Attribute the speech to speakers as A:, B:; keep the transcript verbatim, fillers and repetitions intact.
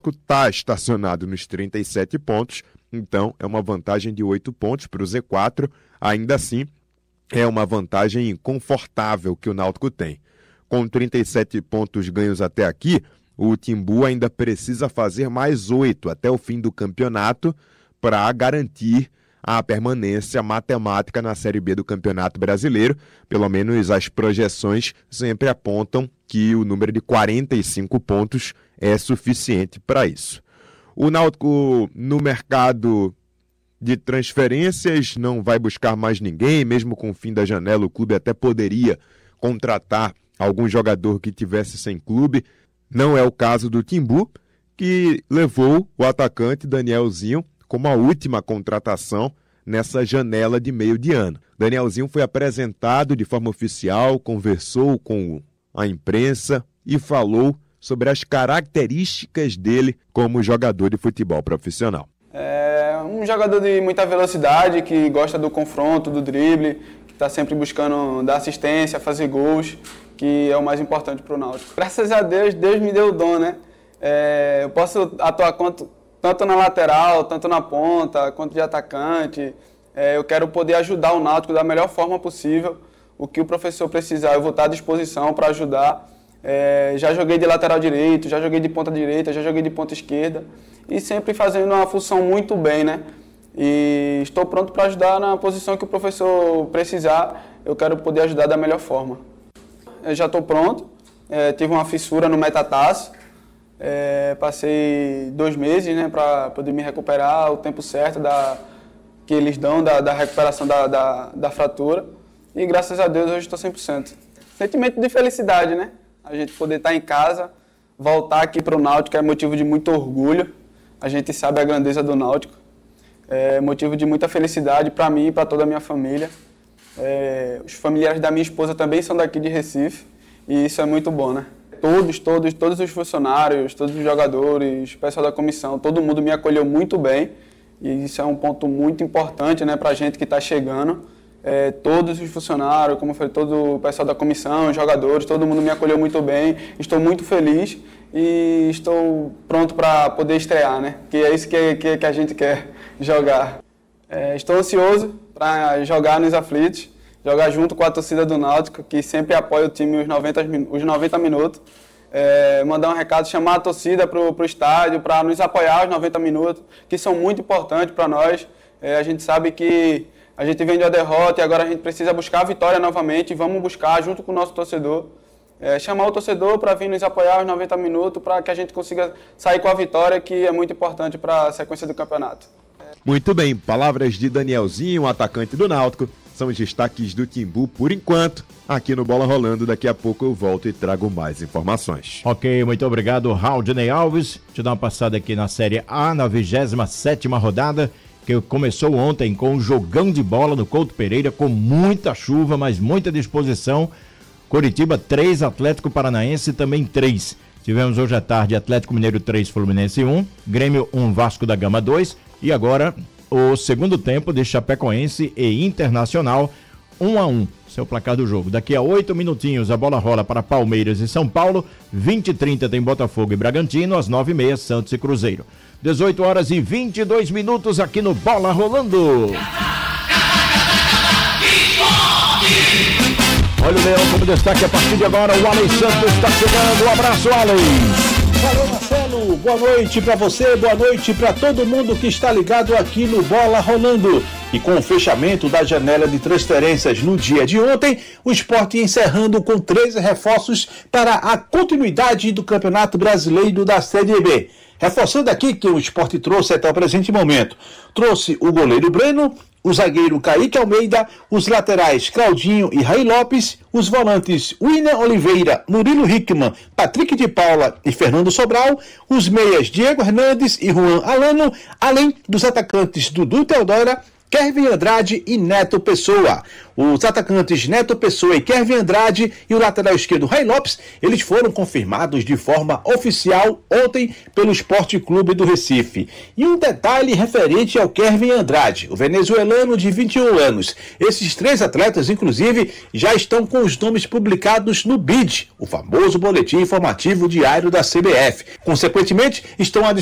A: está estacionado nos trinta e sete pontos, então é uma vantagem de oito pontos para o Z quatro. Ainda assim, é uma vantagem confortável que o Náutico tem. Com trinta e sete pontos ganhos até aqui, o Timbu ainda precisa fazer mais oito até o fim do campeonato para garantir a permanência matemática na Série B do Campeonato Brasileiro. Pelo menos as projeções sempre apontam que o número de quarenta e cinco pontos é suficiente para isso. O Náutico, no mercado de transferências, não vai buscar mais ninguém. Mesmo com o fim da janela, o clube até poderia contratar algum jogador que tivesse sem clube. Não é o caso do Timbu, que levou o atacante Danielzinho como a última contratação nessa janela de meio de ano. Danielzinho foi apresentado de forma oficial, conversou com a imprensa e falou sobre as características dele como jogador de futebol profissional.
B: É um jogador de muita velocidade, que gosta do confronto, do drible, que está sempre buscando dar assistência, fazer gols, que é o mais importante para o Náutico. Graças a Deus, Deus me deu o dom, né? É, eu posso atuar quanto, tanto na lateral, tanto na ponta, quanto de atacante. É, eu quero poder ajudar o Náutico da melhor forma possível. O que o professor precisar, eu vou estar à disposição para ajudar. É, já joguei de lateral direito, já joguei de ponta direita, já joguei de ponta esquerda e sempre fazendo uma função muito bem, né? E estou pronto para ajudar na posição que o professor precisar. Eu quero poder ajudar da melhor forma. Eu já estou pronto, é, tive uma fissura no metatarso, é, passei dois meses, né, para poder me recuperar o tempo certo da, que eles dão da, da recuperação da, da, da fratura e graças a Deus hoje estou cem por cento. Sentimento de felicidade, né? A gente poder estar em casa, voltar aqui para o Náutico é motivo de muito orgulho. A gente sabe a grandeza do Náutico. É motivo de muita felicidade para mim e para toda a minha família. É, os familiares da minha esposa também são daqui de Recife e isso é muito bom, né? Todos, todos, todos os funcionários, todos os jogadores, o pessoal da comissão, todo mundo me acolheu muito bem e isso é um ponto muito importante, né, para a gente que está chegando. É, todos os funcionários, como eu falei, todo o pessoal da comissão, os jogadores, todo mundo me acolheu muito bem. Estou muito feliz e estou pronto para poder estrear, né? Que é isso que, que, que a gente quer, jogar. É, estou ansioso para jogar nos aflitos, jogar junto com a torcida do Náutico, que sempre apoia o time os noventa, os noventa minutos. É, mandar um recado, chamar a torcida para o estádio, para nos apoiar os noventa minutos, que são muito importantes para nós. É, a gente sabe que a gente vem de uma derrota e agora a gente precisa buscar a vitória novamente. Vamos buscar junto com o nosso torcedor. É, chamar o torcedor para vir nos apoiar aos noventa minutos, para que a gente consiga sair com a vitória, que é muito importante para a sequência do campeonato.
A: Muito bem, palavras de Danielzinho, atacante do Náutico, são os destaques do Timbu por enquanto. Aqui no Bola Rolando, daqui a pouco eu volto e trago mais informações.
C: Ok, muito obrigado, Raudinei Alves. Deixa eu dar uma passada aqui na Série A, na vigésima sétima rodada, que começou ontem com um jogão de bola no Couto Pereira, com muita chuva, mas muita disposição. Coritiba três, Atlético Paranaense também três. Tivemos hoje à tarde Atlético Mineiro três, Fluminense um, Grêmio um, Vasco da Gama dois. E agora o segundo tempo de Chapecoense e Internacional um a um. Seu placar do jogo. Daqui a oito minutinhos a bola rola para Palmeiras e São Paulo. vinte e trinta tem Botafogo e Bragantino. Às nove e meia Santos e Cruzeiro. dezoito horas e vinte e dois minutos aqui no Bola Rolando. Olha o Leão como destaque a partir de agora. O Alex Santos está chegando. Um abraço, Alex.
D: Valeu, Marcelo. Boa noite para você, boa noite para todo mundo que está ligado aqui no Bola Rolando. E com o fechamento da janela de transferências no dia de ontem, o Sport encerrando com treze reforços para a continuidade do Campeonato Brasileiro da Série B. Reforçando aqui que o Sport trouxe até o presente momento. Trouxe o goleiro Breno, o zagueiro Kaique Almeida, os laterais Claudinho e Raí Lopes, os volantes William Oliveira, Murilo Hickman, Patrick de Paula e Fernando Sobral, os meias Diego Hernandes e Juan Alano, além dos atacantes Dudu Teodora, Kevin Andrade e Neto Pessoa. Os atacantes Neto Pessoa e Kevin Andrade e o lateral esquerdo Ray Lopes, eles foram confirmados de forma oficial ontem pelo Esporte Clube do Recife. E um detalhe referente ao Kevin Andrade, o venezuelano de vinte e um anos. Esses três atletas, inclusive, já estão com os nomes publicados no B I D, o famoso Boletim Informativo Diário da C B F. Consequentemente, estão à